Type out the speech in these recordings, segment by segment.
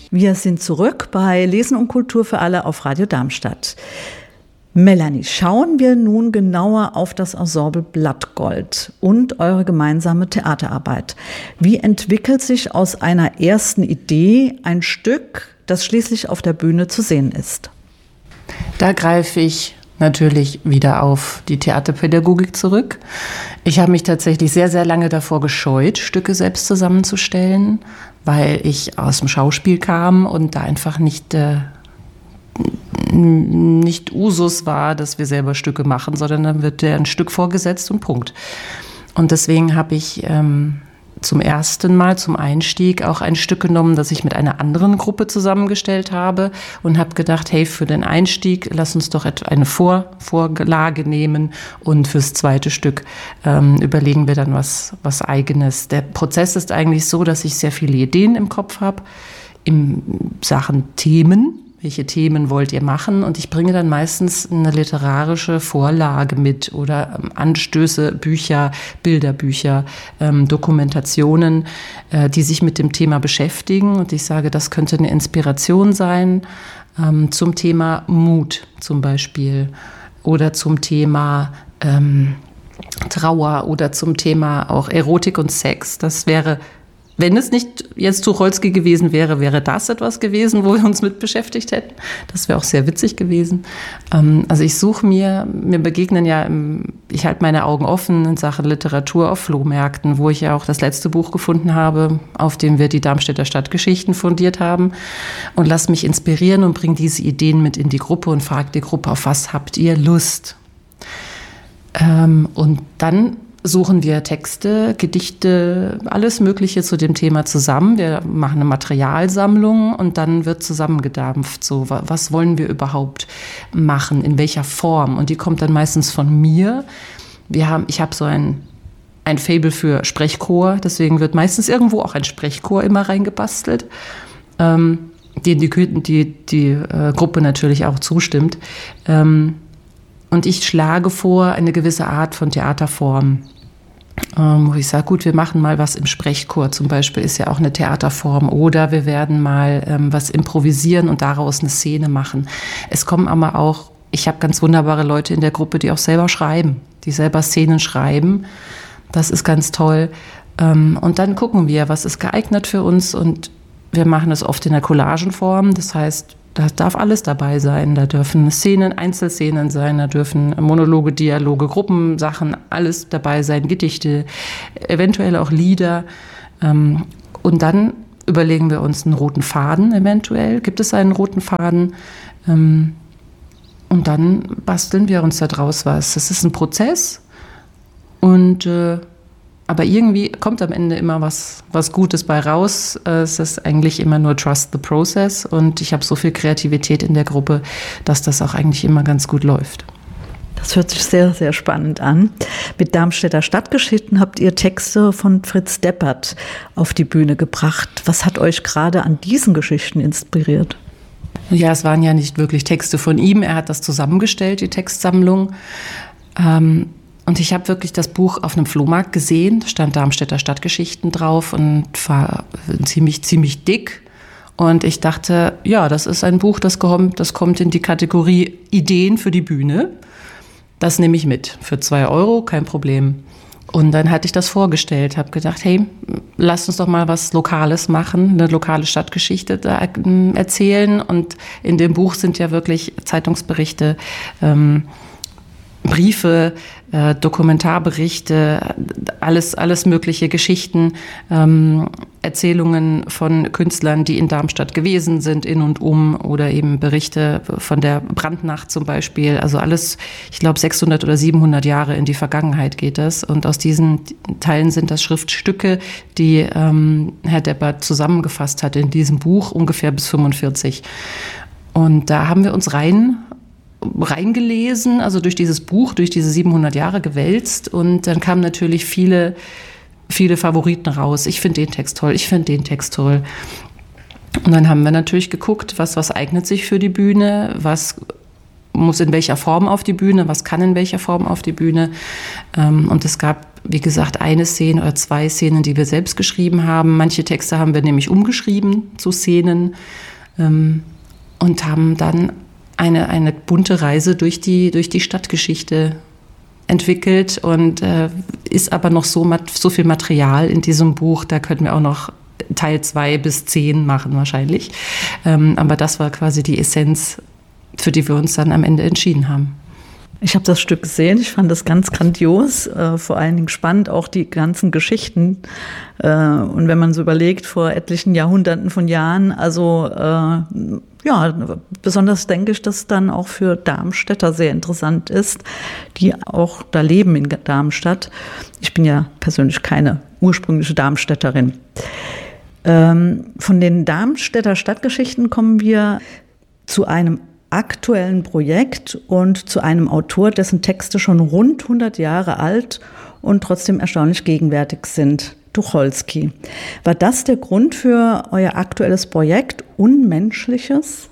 Wir sind zurück bei Lesen und Kultur für alle auf Radio Darmstadt. Melanie, schauen wir nun genauer auf das Ensemble Blattgold und eure gemeinsame Theaterarbeit. Wie entwickelt sich aus einer ersten Idee ein Stück, das schließlich auf der Bühne zu sehen ist? Da greife ich natürlich wieder auf die Theaterpädagogik zurück. Ich habe mich tatsächlich sehr, sehr lange davor gescheut, Stücke selbst zusammenzustellen, weil ich aus dem Schauspiel kam und da einfach nicht Usus war, dass wir selber Stücke machen, sondern dann wird dir ein Stück vorgesetzt und Punkt. Und deswegen habe ich zum ersten Mal zum Einstieg auch ein Stück genommen, das ich mit einer anderen Gruppe zusammengestellt habe und habe gedacht, hey, für den Einstieg lass uns doch eine Vorlage nehmen und fürs zweite Stück überlegen wir dann was Eigenes. Der Prozess ist eigentlich so, dass ich sehr viele Ideen im Kopf habe, in Sachen Themen. Welche Themen wollt ihr machen? Und ich bringe dann meistens eine literarische Vorlage mit oder Anstöße, Bücher, Bilderbücher, Dokumentationen, die sich mit dem Thema beschäftigen. Und ich sage, das könnte eine Inspiration sein zum Thema Mut zum Beispiel oder zum Thema Trauer oder zum Thema auch Erotik und Sex. Das wäre, wenn es nicht jetzt Tucholsky gewesen wäre, wäre das etwas gewesen, wo wir uns mit beschäftigt hätten. Das wäre auch sehr witzig gewesen. Also ich suche mir begegnen ja, ich halte meine Augen offen in Sachen Literatur auf Flohmärkten, wo ich ja auch das letzte Buch gefunden habe, auf dem wir die Darmstädter Stadtgeschichten fundiert haben. Und lass mich inspirieren und bringe diese Ideen mit in die Gruppe und frage die Gruppe, auf was habt ihr Lust? Und dann suchen wir Texte, Gedichte, alles Mögliche zu dem Thema zusammen. Wir machen eine Materialsammlung und dann wird zusammengedampft. So, was wollen wir überhaupt machen? In welcher Form? Und die kommt dann meistens von mir. Ich habe so ein Faible für Sprechchor, deswegen wird meistens irgendwo auch ein Sprechchor immer reingebastelt, die Gruppe natürlich auch zustimmt. Und ich schlage vor eine gewisse Art von Theaterform, wo ich sage, gut, wir machen mal was im Sprechchor zum Beispiel, ist ja auch eine Theaterform. Oder wir werden mal was improvisieren und daraus eine Szene machen. Es kommen aber auch, ich habe ganz wunderbare Leute in der Gruppe, die auch selber schreiben, die selber Szenen schreiben. Das ist ganz toll. Und dann gucken wir, was ist geeignet für uns. Und wir machen es oft in der Collagenform. Das heißt, da darf alles dabei sein. Da dürfen Szenen, Einzelszenen sein, da dürfen Monologe, Dialoge, Gruppensachen, alles dabei sein, Gedichte, eventuell auch Lieder. Und dann überlegen wir uns einen roten Faden eventuell. Gibt es einen roten Faden? Und dann basteln wir uns da draus was. Das ist ein Prozess. Aber irgendwie kommt am Ende immer was Gutes bei raus. Es ist eigentlich immer nur Trust the Process. Und ich habe so viel Kreativität in der Gruppe, dass das auch eigentlich immer ganz gut läuft. Das hört sich sehr, sehr spannend an. Mit Darmstädter Stadtgeschichten habt ihr Texte von Fritz Deppert auf die Bühne gebracht. Was hat euch gerade an diesen Geschichten inspiriert? Ja, es waren ja nicht wirklich Texte von ihm. Er hat das zusammengestellt, die Textsammlung. Und ich habe wirklich das Buch auf einem Flohmarkt gesehen, da stand Darmstädter Stadtgeschichten drauf und war ziemlich dick. Und ich dachte, ja, das ist ein Buch, das kommt in die Kategorie Ideen für die Bühne. Das nehme ich mit. Für 2 €, kein Problem. Und dann hatte ich das vorgestellt, habe gedacht, hey, lass uns doch mal was Lokales machen, eine lokale Stadtgeschichte da erzählen. Und in dem Buch sind ja wirklich Zeitungsberichte, Briefe, Dokumentarberichte, alles mögliche Geschichten, Erzählungen von Künstlern, die in Darmstadt gewesen sind, in und um, oder eben Berichte von der Brandnacht zum Beispiel. Also alles, ich glaube 600 oder 700 Jahre in die Vergangenheit geht das. Und aus diesen Teilen sind das Schriftstücke, die Herr Deppert zusammengefasst hat in diesem Buch, ungefähr bis 45. Und da haben wir uns reingelesen, also durch dieses Buch, durch diese 700 Jahre gewälzt, und dann kamen natürlich viele Favoriten raus. Ich finde den Text toll, ich finde den Text toll. Und dann haben wir natürlich geguckt, was eignet sich für die Bühne, was muss in welcher Form auf die Bühne, was kann in welcher Form auf die Bühne. Und es gab wie gesagt, eine Szene oder 2 Szenen, die wir selbst geschrieben haben. Manche Texte haben wir nämlich umgeschrieben zu Szenen und haben dann eine bunte Reise durch die Stadtgeschichte entwickelt und ist aber noch so viel Material in diesem Buch, da könnten wir auch noch Teil 2 bis 10 machen wahrscheinlich. Aber das war quasi die Essenz, für die wir uns dann am Ende entschieden haben. Ich habe das Stück gesehen, ich fand das ganz grandios, vor allen Dingen spannend, auch die ganzen Geschichten. Und wenn man so überlegt, vor etlichen Jahrhunderten von Jahren, also besonders denke ich, dass dann auch für Darmstädter sehr interessant ist, die auch da leben in Darmstadt. Ich bin ja persönlich keine ursprüngliche Darmstädterin. Von den Darmstädter Stadtgeschichten kommen wir zu einem aktuellen Projekt und zu einem Autor, dessen Texte schon rund 100 Jahre alt und trotzdem erstaunlich gegenwärtig sind. Tucholsky. War das der Grund für euer aktuelles Projekt Unmenschliches?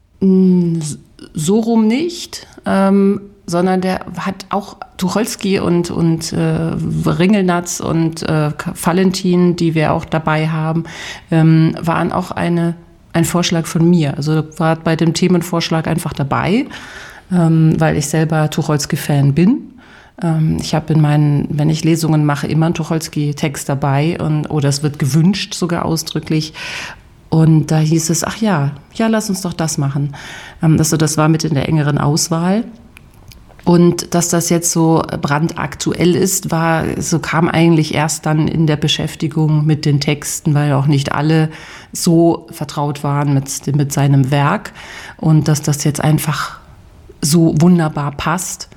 So rum nicht, sondern der hat auch Tucholsky und Ringelnatz und Valentin, die wir auch dabei haben, waren auch ein Vorschlag von mir. Also war bei dem Themenvorschlag einfach dabei, weil ich selber Tucholsky-Fan bin. Ich habe wenn ich Lesungen mache, immer einen Tucholsky-Text dabei oder es wird gewünscht sogar ausdrücklich. Und da hieß es, ach ja, lass uns doch das machen. Also das war mit in der engeren Auswahl. Und dass das jetzt so brandaktuell ist, kam eigentlich erst dann in der Beschäftigung mit den Texten, weil auch nicht alle so vertraut waren mit seinem Werk. Und dass das jetzt einfach so wunderbar passt,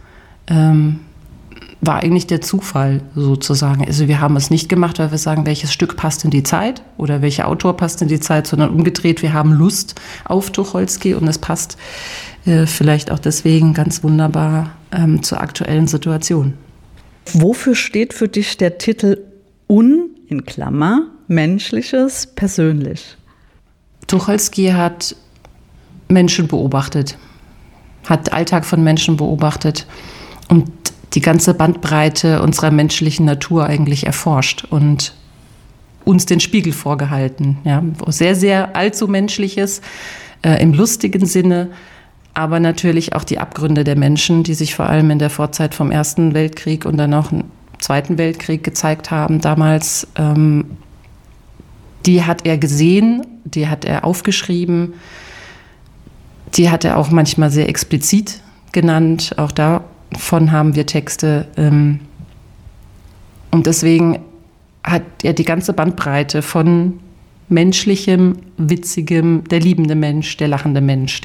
war eigentlich der Zufall sozusagen. Also wir haben es nicht gemacht, weil wir sagen, welches Stück passt in die Zeit oder welcher Autor passt in die Zeit, sondern umgedreht, wir haben Lust auf Tucholsky und es passt vielleicht auch deswegen ganz wunderbar zur aktuellen Situation. Wofür steht für dich der Titel in Klammer, Menschliches, persönlich? Tucholsky hat Menschen beobachtet, hat Alltag von Menschen beobachtet und die ganze Bandbreite unserer menschlichen Natur eigentlich erforscht und uns den Spiegel vorgehalten. Ja, sehr, sehr allzu Menschliches im lustigen Sinne, aber natürlich auch die Abgründe der Menschen, die sich vor allem in der Vorzeit vom Ersten Weltkrieg und dann auch im Zweiten Weltkrieg gezeigt haben damals. Die hat er gesehen, die hat er aufgeschrieben, die hat er auch manchmal sehr explizit genannt. Auch davon haben wir Texte. Und deswegen hat er die ganze Bandbreite von Menschlichem, Witzigem, der liebende Mensch, der lachende Mensch,